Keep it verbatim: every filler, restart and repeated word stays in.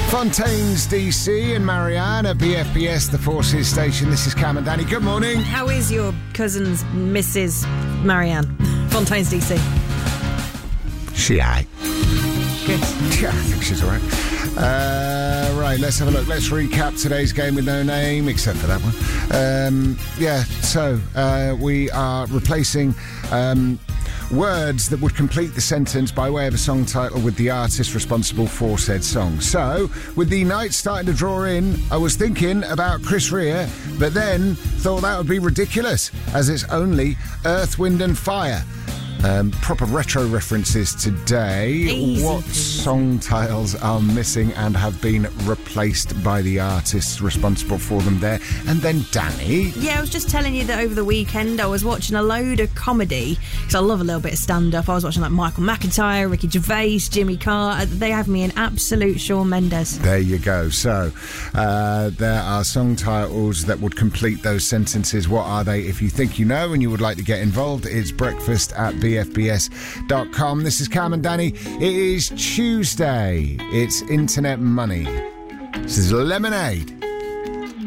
Fontaines D C and Marianne at B F B S, the Forces station. This is Cam and Danny. Good morning. How is your cousin's Missus Marianne? Fontaines D C. She aight. Good. Yeah, I think she's all right. Uh, right, let's have a look. Let's recap today's game with no name, except for that one. Um, yeah, so uh, we are replacing um, words that would complete the sentence by way of a song title with the artist responsible for said song. So, with the night starting to draw in, I was thinking about Chris Rea, but then thought that would be ridiculous, as it's only Earth, Wind and Fire. Um, proper retro references today. Easy, what please. song titles are missing and have been replaced by the artists responsible for them there? And then Danny. Yeah, I was just telling you that over the weekend I was watching a load of comedy, because I love a little bit of stand-up. I was watching like Michael McIntyre, Ricky Gervais, Jimmy Carr. They have me in absolute Shawn Mendes. There you go. So uh, there are song titles that would complete those sentences. What are they? If you think you know and you would like to get involved, it's breakfast at B F B S dot com. This is Cam and Danny. It is Tuesday. It's Internet Money. This is Lemonade.